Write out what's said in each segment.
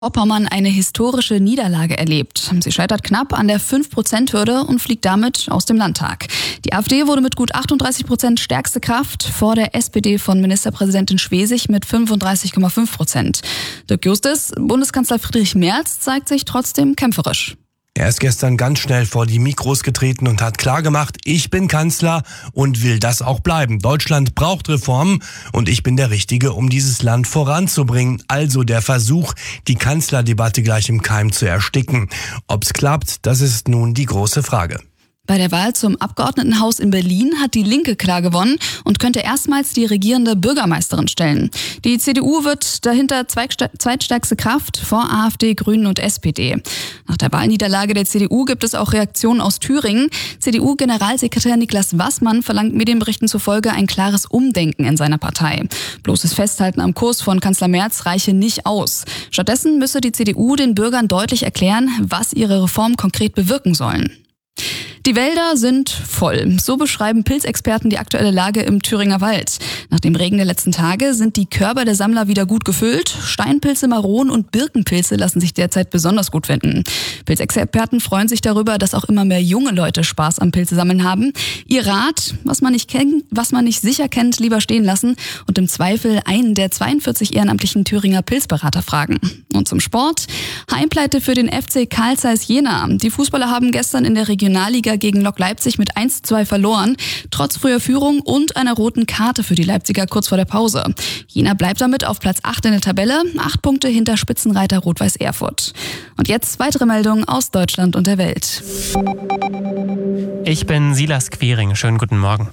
Vorpommern eine historische Niederlage erlebt. Sie scheitert knapp an der 5%-Hürde und fliegt damit aus dem Landtag. Die AfD wurde mit gut 38% stärkste Kraft vor der SPD von Ministerpräsidentin Schwesig mit 35,5%. Dirk Justus, Bundeskanzler Friedrich Merz zeigt sich trotzdem kämpferisch. Er ist gestern ganz schnell vor die Mikros getreten und hat klargemacht, ich bin Kanzler und will das auch bleiben. Deutschland braucht Reformen und ich bin der Richtige, um dieses Land voranzubringen. Also der Versuch, die Kanzlerdebatte gleich im Keim zu ersticken. Ob's klappt, das ist nun die große Frage. Bei der Wahl zum Abgeordnetenhaus in Berlin hat die Linke klar gewonnen und könnte erstmals die regierende Bürgermeisterin stellen. Die CDU wird dahinter zweitstärkste Kraft vor AfD, Grünen und SPD. Nach der Wahlniederlage der CDU gibt es auch Reaktionen aus Thüringen. CDU-Generalsekretär Niklas Wassmann verlangt Medienberichten zufolge ein klares Umdenken in seiner Partei. Bloßes Festhalten am Kurs von Kanzler Merz reiche nicht aus. Stattdessen müsse die CDU den Bürgern deutlich erklären, was ihre Reformen konkret bewirken sollen. Die Wälder sind voll. So beschreiben Pilzexperten die aktuelle Lage im Thüringer Wald. Nach dem Regen der letzten Tage sind die Körbe der Sammler wieder gut gefüllt. Steinpilze, Maronen und Birkenpilze lassen sich derzeit besonders gut finden. Pilzexperten freuen sich darüber, dass auch immer mehr junge Leute Spaß am Pilzesammeln haben. Ihr Rat, was man nicht sicher kennt, lieber stehen lassen und im Zweifel einen der 42 ehrenamtlichen Thüringer Pilzberater fragen. Und zum Sport. Heimpleite für den FC Carl Zeiss Jena. Die Fußballer haben gestern in der Regionalliga gegen Lok Leipzig mit 1:2 verloren, trotz früher Führung und einer roten Karte für die Leipziger kurz vor der Pause. Jena bleibt damit auf Platz 8 in der Tabelle, 8 Punkte hinter Spitzenreiter Rot-Weiß Erfurt. Und jetzt weitere Meldungen aus Deutschland und der Welt. Ich bin Silas Quiring, schönen guten Morgen.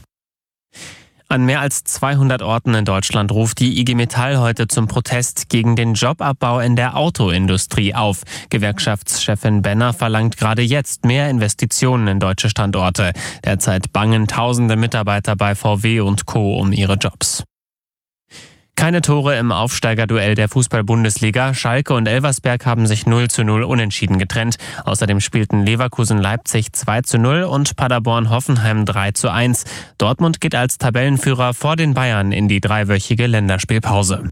An mehr als 200 Orten in Deutschland ruft die IG Metall heute zum Protest gegen den Jobabbau in der Autoindustrie auf. Gewerkschaftschefin Benner verlangt gerade jetzt mehr Investitionen in deutsche Standorte. Derzeit bangen tausende Mitarbeiter bei VW und Co. um ihre Jobs. Keine Tore im Aufsteigerduell der Fußball-Bundesliga. Schalke und Elversberg haben sich 0:0 unentschieden getrennt. Außerdem spielten Leverkusen-Leipzig 2:0 und Paderborn-Hoffenheim 3:1. Dortmund geht als Tabellenführer vor den Bayern in die 3-wöchige Länderspielpause.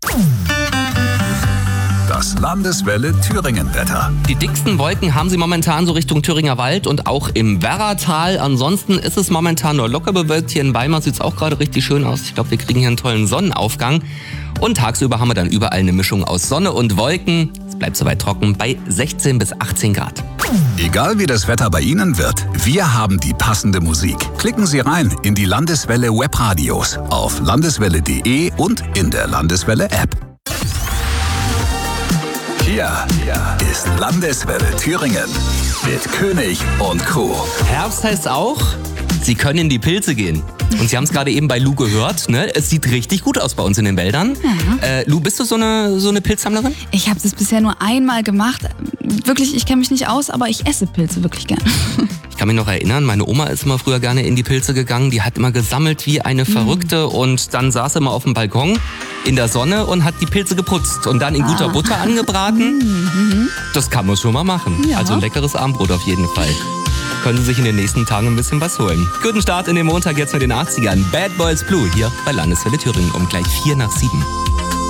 Das Landeswelle Thüringen-Wetter. Die dicksten Wolken haben sie momentan so Richtung Thüringer Wald und auch im Werratal. Ansonsten ist es momentan nur locker bewölkt. Hier in Weimar sieht es auch gerade richtig schön aus. Ich glaube, wir kriegen hier einen tollen Sonnenaufgang. Und tagsüber haben wir dann überall eine Mischung aus Sonne und Wolken. Es bleibt soweit trocken bei 16 bis 18 Grad. Egal wie das Wetter bei Ihnen wird, wir haben die passende Musik. Klicken Sie rein in die Landeswelle Webradios auf landeswelle.de und in der Landeswelle App. Hier ist Landeswelle Thüringen mit König und Co. Herbst heißt auch, Sie können in die Pilze gehen. Und Sie haben es gerade eben bei Lou gehört, ne? Es sieht richtig gut aus bei uns in den Wäldern. Ja. Lou, bist du so eine Pilzsammlerin? Ich habe das bisher nur einmal gemacht. Wirklich, ich kenne mich nicht aus, aber ich esse Pilze wirklich gern. Ich kann mich noch erinnern, meine Oma ist immer früher gerne in die Pilze gegangen. Die hat immer gesammelt wie eine Verrückte und dann saß sie immer auf dem Balkon in der Sonne und hat die Pilze geputzt und dann in guter Butter angebraten. Das kann man schon mal machen. Ja. Also ein leckeres Abendbrot auf jeden Fall. Können Sie sich in den nächsten Tagen ein bisschen was holen. Guten Start in den Montag jetzt mit den 80ern. Bad Boys Blue hier bei Landeswelle Thüringen um gleich 6:45.